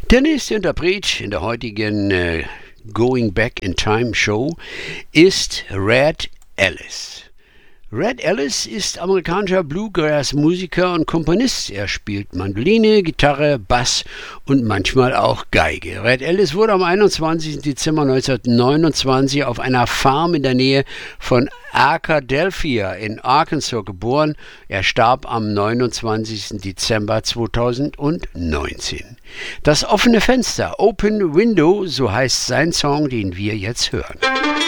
Der nächste Interpret in der heutigen Going Back in Time Show ist Red Ellis. Red Ellis ist amerikanischer Bluegrass-Musiker und Komponist. Er spielt Mandoline, Gitarre, Bass und manchmal auch Geige. Red Ellis wurde am 21. Dezember 1929 auf einer Farm in der Nähe von Arkadelphia in Arkansas geboren. Er starb am 29. Dezember 2019. Das offene Fenster, Open Window, so heißt sein Song, den wir jetzt hören.